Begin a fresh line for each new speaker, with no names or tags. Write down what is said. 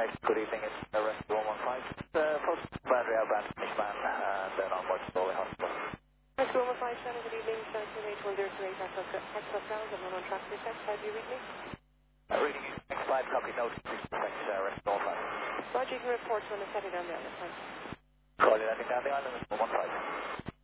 good evening. It's Rest 115. Post boundary outbound Fishman and then onwards to Galway Hospital.
Rest 157, good evening. 728 Texas Grounds. I'm on track to check. How do you read me?
Reading you. Next 5 copy note. Please protect Rest 115.
Roger, you can report when I'm setting down the island. Thanks.
Call you landing down the island. 115.